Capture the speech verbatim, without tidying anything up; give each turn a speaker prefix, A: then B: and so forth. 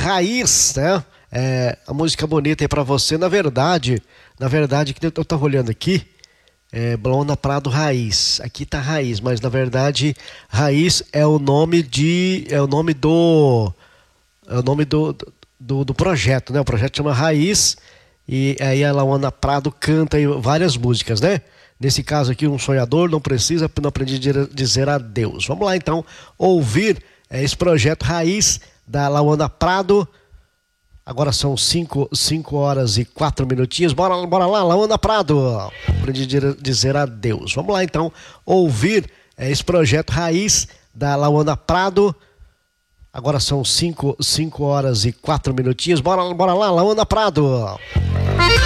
A: Raiz, né? É, a música bonita aí pra você. Na verdade, na verdade, que eu tava olhando aqui, é Laona Prado Raiz. Aqui tá Raiz, mas na verdade, Raiz é o nome de, é o nome do, é o nome do, do, do projeto, né? O projeto chama Raiz e aí a Laona Prado canta aí várias músicas, né? Nesse caso aqui, Um Sonhador, Não Precisa, Não Aprendi a Dizer Adeus. Vamos lá então ouvir é, esse projeto Raiz da Laona Prado. Agora são cinco horas e quatro minutinhos. Bora, bora lá, Laona Prado. Aprendi a Dizer Adeus. Vamos lá então ouvir é, esse projeto Raiz da Laona Prado. Agora são cinco horas e quatro minutinhos. Bora, bora lá, Laona Prado.